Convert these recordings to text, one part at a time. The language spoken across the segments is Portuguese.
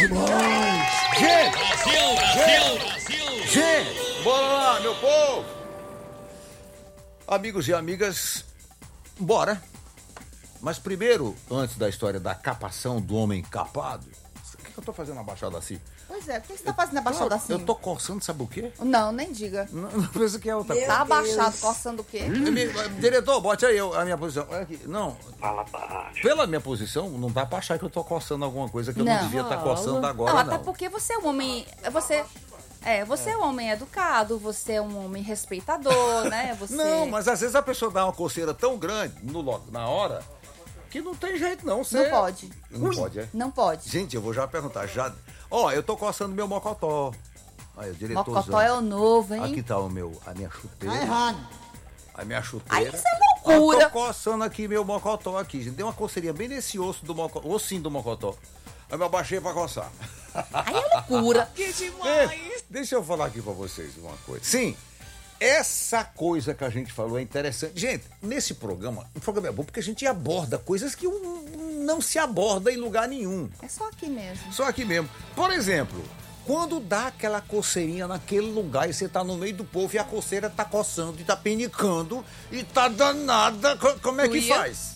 demais! Gente! Brasil! Gente! Bora lá, meu povo! Amigos e amigas, bora! Mas primeiro, antes da história da capação do homem capado, o que eu tô fazendo abaixado assim? Pois é, por que você tá fazendo abaixado assim? Eu tô coçando, sabe o quê? Não, nem diga. Não pensa que é outra coisa. Tá abaixado, coçando o quê? Diretor, bote aí a minha posição. Olha aqui. Não, Fala baixo. pela minha posição, não dá pra achar que eu tô coçando alguma coisa que eu não Não. devia estar coçando agora, Não, não. até porque você é um homem... Você é um homem educado, você é um homem respeitador, né? Você... Não, mas às vezes a pessoa dá uma coceira tão grande na hora que não tem jeito, não. Você... Não pode. Não pode, é? Não pode. Gente, eu vou já perguntar. Eu tô coçando meu mocotó. Aí, o diretorzão. Mocotó é o novo, hein? Aqui tá a minha chuteira. Tá errado. A minha chuteira. Aí isso é loucura. Eu tô coçando aqui meu mocotó aqui, gente. Deu uma coceirinha bem nesse ossinho do mocotó. Aí eu abaixei pra coçar. Aí é loucura. Deixa eu falar aqui pra vocês uma coisa. Sim, essa coisa que a gente falou é interessante. Gente, nesse programa, o programa é bom porque a gente aborda coisas que não se aborda em lugar nenhum. É só aqui mesmo. Só aqui mesmo. Por exemplo, quando dá aquela coceirinha naquele lugar e você tá no meio do povo e a coceira tá coçando e tá pinicando e tá danada, como é que faz?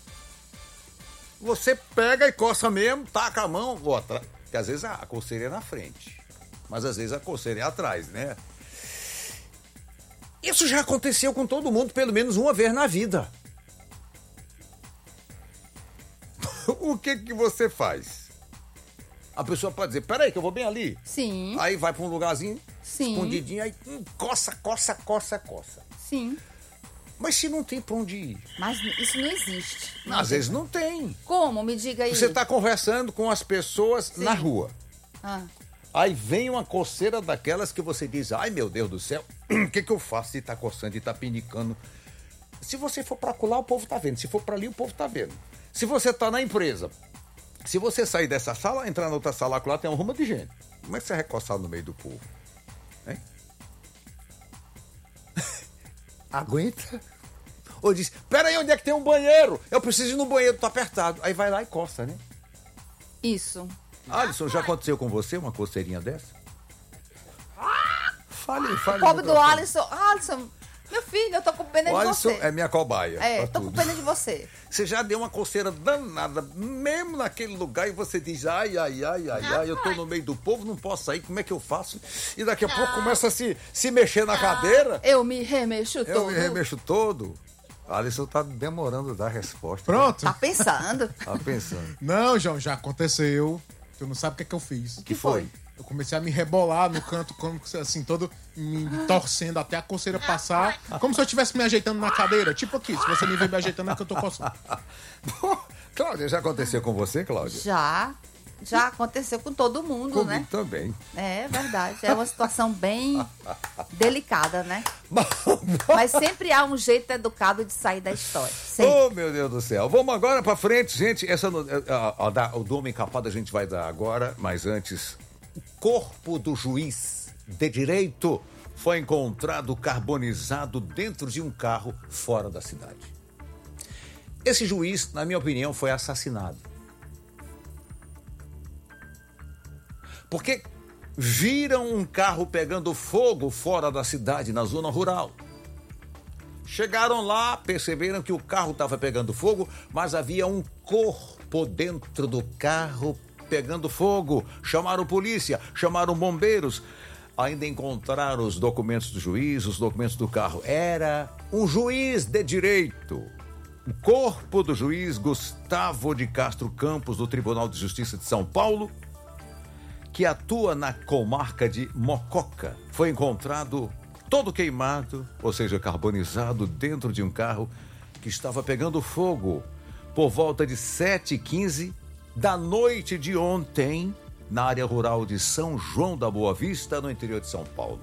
Você pega e coça mesmo, taca a mão, bota. Porque às vezes a coceira é na frente, mas às vezes a coceira é atrás, né? Isso já aconteceu com todo mundo pelo menos uma vez na vida. O que você faz? A pessoa pode dizer, peraí que eu vou bem ali. Sim. Aí vai pra um lugarzinho, Sim. escondidinho, aí coça. Sim. Mas se não tem pra onde ir? Mas isso não existe. Às vezes não tem. Como? Me diga aí. Você tá conversando com as pessoas na rua. Ah. Aí vem uma coceira daquelas que você diz, ai meu Deus do céu, o que eu faço se tá coçando e tá pinicando? Se você for pra colar, o povo tá vendo. Se for pra ali, o povo tá vendo. Se você tá na empresa, se você sair dessa sala, entrar na outra sala, lá tem um rumo de gente. Como é que você vai coçar no meio do povo? Hein? Aguenta? Ou diz, peraí, onde é que tem um banheiro? Eu preciso ir no banheiro, tô apertado. Aí vai lá e coça, né? Isso. Alisson, já aconteceu com você uma coceirinha dessa? Fale. Pobre do Alisson. Alisson, meu filho, eu tô com pena O de Alisson você. é minha cobaia. É, pra tô com tudo. pena de você. Você já deu uma coceira danada, mesmo naquele lugar, e você diz, ai, eu tô no meio do povo, não posso sair, como é que eu faço? E daqui a pouco começa a se mexer na cadeira. Eu me remexo Eu todo. me remexo todo. Alisson tá demorando a dar a resposta. Pronto. Tá pensando? Tá pensando. Não, João, já aconteceu. Tu não sabe o que eu fiz. O que foi? Eu comecei a me rebolar no canto, como assim, todo me torcendo até a coceira passar. Como se eu estivesse me ajeitando na cadeira. Tipo aqui, se você me ver me ajeitando é que eu tô coçando. Cláudia, já aconteceu com você, Cláudia? Já aconteceu com todo mundo, Comigo né? também. É verdade. É uma situação bem delicada, né? Bom, Mas sempre há um jeito educado de sair da história. Sempre. oh, meu Deus do céu. Vamos agora pra frente, gente. O do homem capado a gente vai dar agora, mas antes, o corpo do juiz de direito foi encontrado carbonizado dentro de um carro fora da cidade. Esse juiz, na minha opinião, foi assassinado. Porque viram um carro pegando fogo fora da cidade, na zona rural. Chegaram lá, perceberam que o carro estava pegando fogo, mas havia um corpo dentro do carro pegando fogo. Chamaram polícia, chamaram bombeiros. Ainda encontraram os documentos do juiz, os documentos do carro. Era um juiz de direito. O corpo do juiz Gustavo de Castro Campos, do Tribunal de Justiça de São Paulo, que atua na comarca de Mococa, foi encontrado todo queimado, ou seja, carbonizado, dentro de um carro que estava pegando fogo por volta de 7h15 da noite de ontem, na área rural de São João da Boa Vista, no interior de São Paulo.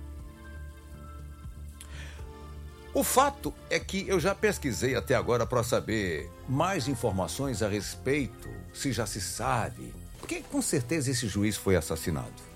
O fato é que eu já pesquisei até agora para saber mais informações a respeito, se já se sabe, porque com certeza esse juiz foi assassinado.